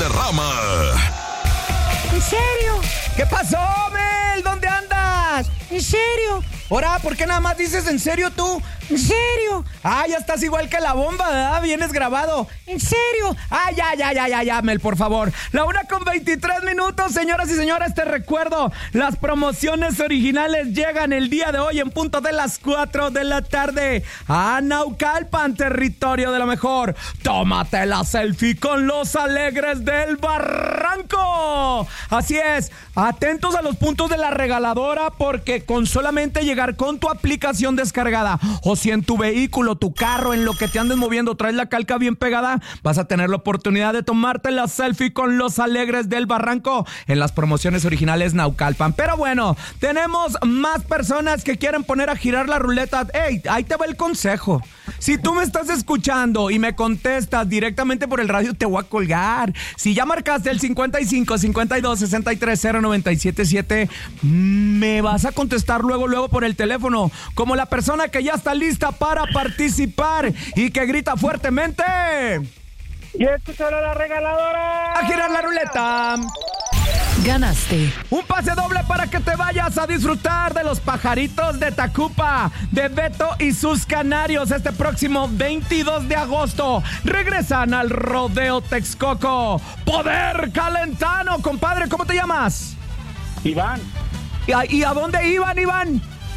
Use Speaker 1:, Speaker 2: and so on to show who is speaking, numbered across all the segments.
Speaker 1: Valderrama.
Speaker 2: ¿En serio?
Speaker 3: ¿Qué pasó, Mel? ¿Dónde andas?
Speaker 2: ¿En serio?
Speaker 3: Ahora, ¿por qué nada más dices en serio tú?
Speaker 2: ¿En serio?
Speaker 3: Ah, ya estás igual que la bomba, ¿verdad? Vienes grabado.
Speaker 2: ¿En serio?
Speaker 3: Ah, ya, Mel, por favor. La 1:23, señoras y señores, te recuerdo, las promociones originales llegan el día de hoy en punto de las 4 de la tarde a Naucalpan, territorio de lo mejor. Tómate la selfie con los Alegres del Barranco. Así es, atentos a los puntos de la regaladora porque con solamente llegar con tu aplicación descargada o si en tu vehículo, tu carro, en lo que te andes moviendo traes la calca bien pegada, vas a tener la oportunidad de tomarte la selfie con los Alegres del Barranco en las promociones originales Naucalpan. Pero bueno, tenemos más personas que quieren poner a girar la ruleta. Ey, ahí te va el consejo. Si tú me estás escuchando y me contestas directamente por el radio, te voy a colgar. Si ya marcaste el 55 52 63 0977, me vas a contestar luego por el teléfono, como la persona que ya está lista para participar y que grita fuertemente.
Speaker 4: ¡Y escucharon la regaladora!
Speaker 3: ¡A girar la ruleta!
Speaker 5: Ganaste
Speaker 3: Un pase doble para que te vayas a disfrutar de los Pajaritos de Tacupa, de Beto y sus Canarios este próximo 22 de agosto. Regresan al Rodeo Texcoco. Poder Calentano, compadre, ¿cómo te llamas?
Speaker 4: Iván.
Speaker 3: ¿Y a dónde iban, Iván?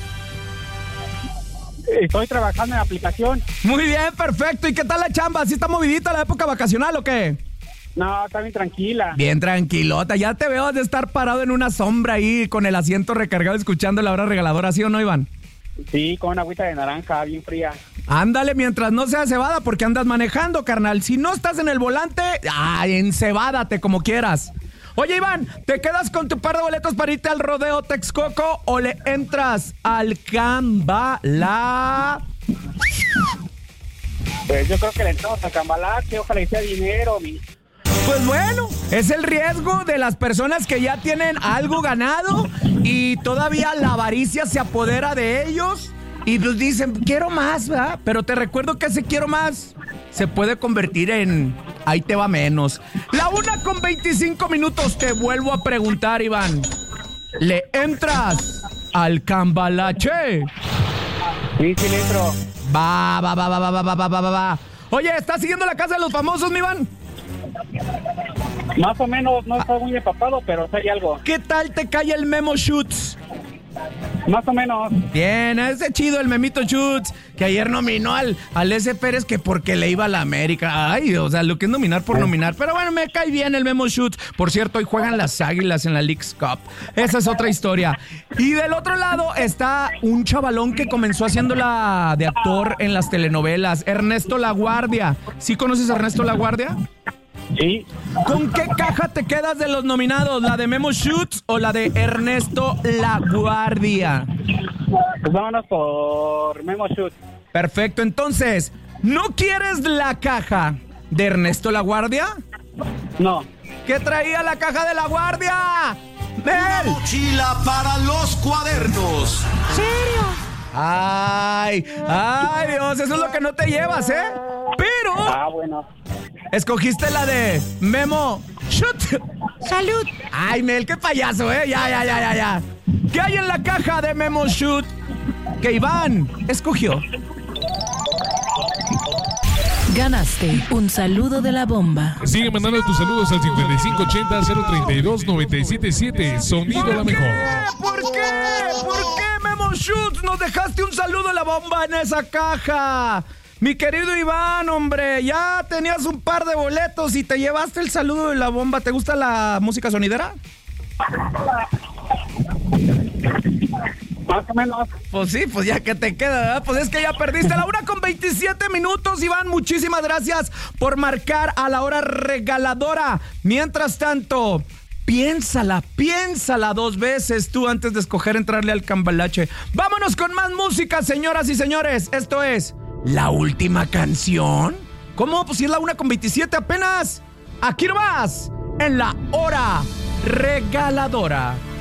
Speaker 4: Estoy trabajando en la aplicación.
Speaker 3: Muy bien, perfecto. ¿Y qué tal la chamba? ¿Sí está movidita la época vacacional o qué?
Speaker 4: No, está bien tranquila.
Speaker 3: Bien tranquilota. Ya te veo de estar parado en una sombra ahí con el asiento recargado escuchando la hora regaladora, ¿sí o no, Iván?
Speaker 4: Sí, con una agüita de naranja bien fría.
Speaker 3: Ándale, mientras no sea cebada, porque andas manejando, carnal. Si no estás en el volante, encebádate como quieras. Oye, Iván, ¿te quedas con tu par de boletos para irte al Rodeo Texcoco o le entras al Cambala?
Speaker 4: Pues yo creo que le entramos a Cambalache, ojalá que sea dinero,
Speaker 3: Pues bueno, es el riesgo de las personas que ya tienen algo ganado y todavía la avaricia se apodera de ellos y pues dicen, quiero más, ¿verdad? Pero te recuerdo que ese quiero más se puede convertir en ahí te va menos. La 1:25, te vuelvo a preguntar, Iván. ¿Le entras al Cambalache?
Speaker 4: Sí, le entro.
Speaker 3: Va. Oye, ¿estás siguiendo la Casa de los Famosos, mi Iván?
Speaker 4: Más o menos, no estoy muy empapado, pero sé algo.
Speaker 3: ¿Qué tal te cae el Memo Shoots?
Speaker 4: Más o menos.
Speaker 3: Bien, ese chido el Memito Shoots, que ayer nominó al S. Pérez que porque le iba a la América. Ay, o sea, lo que es nominar por nominar. Pero bueno, me cae bien el Memo Shoots. Por cierto, hoy juegan las Águilas en la Leagues Cup. Esa es otra historia. Y del otro lado está un chavalón que comenzó haciéndola de actor en las telenovelas, Ernesto Laguardia. ¿Sí conoces a Ernesto Laguardia?
Speaker 4: Sí.
Speaker 3: ¿Con qué caja te quedas de los nominados? ¿La de Memo Shoots o la de Ernesto Laguardia?
Speaker 4: Pues vámonos por Memo Shoot.
Speaker 3: Perfecto, entonces, ¿no quieres la caja de Ernesto Laguardia?
Speaker 4: No.
Speaker 3: ¿Qué traía la caja de Laguardia?
Speaker 1: Una
Speaker 3: ¡Ven!
Speaker 1: mochila para los cuadernos.
Speaker 2: ¿Serio?
Speaker 3: Ay, Dios, eso es lo que no te llevas, ¿eh? Pero
Speaker 4: Bueno.
Speaker 3: escogiste la de Memo Shoot.
Speaker 2: ¡Salud!
Speaker 3: Ay, Mel, qué payaso, ¿eh? Ya. ¿Qué hay en la caja de Memo Shoot que Iván escogió?
Speaker 5: Ganaste un saludo de la bomba.
Speaker 6: Sigue mandando tus saludos al 5580-032-977. Sonido la mejor.
Speaker 3: ¿Por qué, Memo Shoot? Nos dejaste un saludo de la bomba en esa caja. Mi querido Iván, hombre, ya tenías un par de boletos y te llevaste el saludo de la bomba. ¿Te gusta la música sonidera?
Speaker 4: Más o menos.
Speaker 3: Pues sí, pues ya que te queda, ¿verdad? Pues es que ya perdiste la 1:27, Iván. Muchísimas gracias por marcar a la hora regaladora. Mientras tanto, piénsala dos veces tú antes de escoger entrarle al Cambalache. Vámonos con más música, señoras y señores. Esto es La Última Canción. ¿Cómo? Pues si es la 1:27 apenas. Aquí nomás, en la hora regaladora.